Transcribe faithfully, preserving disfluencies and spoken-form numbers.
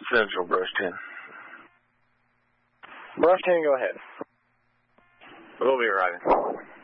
Central, Brush ten. Brush ten, go ahead. We'll be arriving.